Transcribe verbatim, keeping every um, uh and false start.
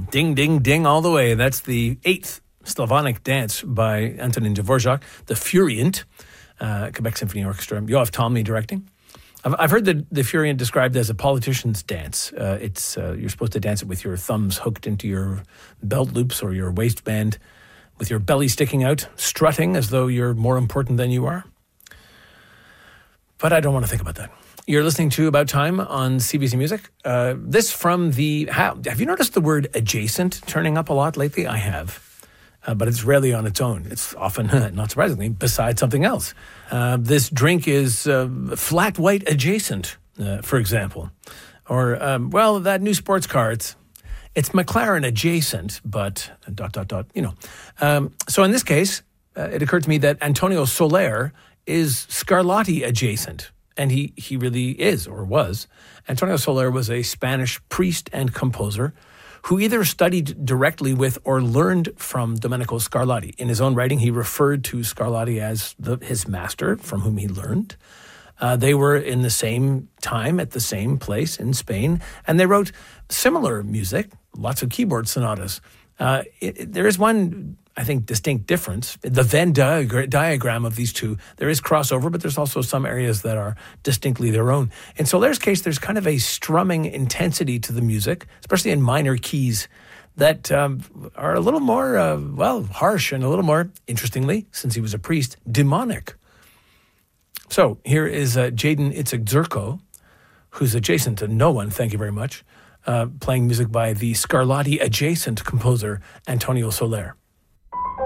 Ding, ding, ding all the way. That's the eighth Slavonic dance by Antonin Dvorak, the Furient, uh, Quebec Symphony Orchestra. Yoav Talmy directing. I've, I've heard the, the Furient described as a politician's dance. Uh, it's uh, you're supposed to dance it with your thumbs hooked into your belt loops or your waistband, with your belly sticking out, strutting as though you're more important than you are. But I don't want to think about that. You're listening to About Time on C B C Music. Uh, this from the... How, have you noticed the word adjacent turning up a lot lately? I have. Uh, but it's rarely on its own. It's often, not surprisingly, beside something else. Uh, this drink is uh, flat white adjacent, uh, for example. Or, um, well, that new sports car, it's, it's McLaren adjacent, but dot, dot, dot, you know. Um, so in this case, uh, it occurred to me that Antonio Soler is Scarlatti adjacent. And he, he really is, or was. Antonio Soler was a Spanish priest and composer who either studied directly with or learned from Domenico Scarlatti. In his own writing, he referred to Scarlatti as the, his master from whom he learned. Uh, they were in the same time at the same place in Spain, and they wrote similar music, lots of keyboard sonatas. Uh, it, it, there is one, I think, distinct difference. The Venn diag- diagram of these two, there is crossover, but there's also some areas that are distinctly their own. In Soler's case, there's kind of a strumming intensity to the music, especially in minor keys, that um, are a little more, uh, well, harsh and a little more, interestingly, since he was a priest, demonic. So here is uh, Jaden Itzigdzurko, who's adjacent to no one, thank you very much, uh, playing music by the Scarlatti adjacent composer Antonio Soler.